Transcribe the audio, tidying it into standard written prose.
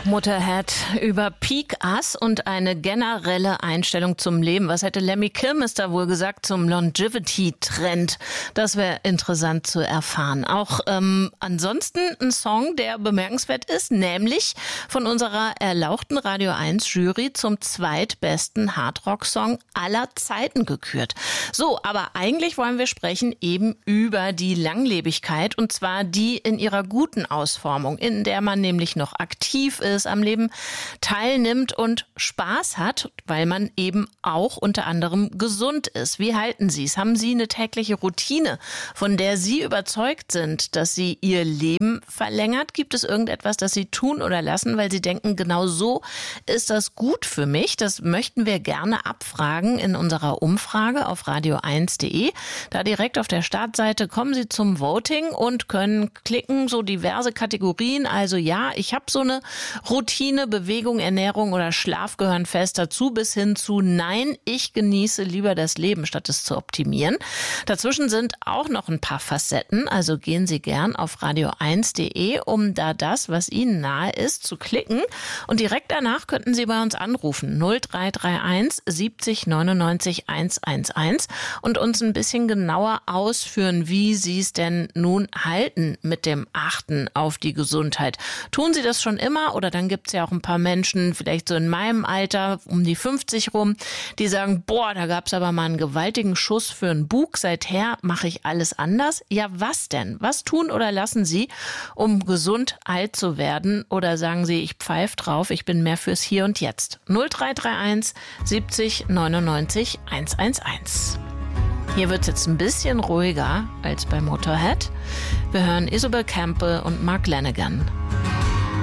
Motorhead über Peak Us und eine generelle Einstellung zum Leben. Was hätte Lemmy Kilmister wohl gesagt zum Longevity-Trend? Das wäre interessant zu erfahren. Auch ansonsten ein Song, der bemerkenswert ist, nämlich von unserer erlauchten Radio 1 Jury zum zweitbesten Hardrock-Song aller Zeiten gekürt. So, aber eigentlich wollen wir sprechen eben über die Langlebigkeit, und zwar die in ihrer guten Ausformung, in der man nämlich noch aktiv ist, am Leben teilnimmt und Spaß hat, weil man eben auch unter anderem gesund ist. Wie halten Sie es? Haben Sie eine tägliche Routine, von der Sie überzeugt sind, dass sie Ihr Leben verlängert? Gibt es irgendetwas, das Sie tun oder lassen, weil Sie denken, genau so ist das gut für mich? Das möchten wir gerne abfragen in unserer Umfrage auf radio1.de. Da direkt auf der Startseite kommen Sie zum Voting und können klicken, so diverse Kategorien. Also ja, ich habe so eine Routine, Bewegung, Ernährung oder Schlaf gehören fest dazu, bis hin zu nein, ich genieße lieber das Leben, statt es zu optimieren. Dazwischen sind auch noch ein paar Facetten, also gehen Sie gern auf radio1.de, um da das, was Ihnen nahe ist, zu klicken. Und direkt danach könnten Sie bei uns anrufen, 0331 70 99 111, und uns ein bisschen genauer ausführen, wie Sie es denn nun halten mit dem Achten auf die Gesundheit. Tun Sie das schon immer, oder dann gibt es ja auch ein paar Menschen, vielleicht so in meinem Alter, um die 50 rum, die sagen, boah, da gab es aber mal einen gewaltigen Schuss für einen Bug, seither mache ich alles anders. Ja, was denn? Was tun oder lassen Sie, um gesund alt zu werden? Oder sagen Sie, ich pfeife drauf, ich bin mehr fürs Hier und Jetzt. 0331 70 99 111. Hier wird es jetzt ein bisschen ruhiger als bei Motorhead. Wir hören Isobel Campbell und Mark Lanegan.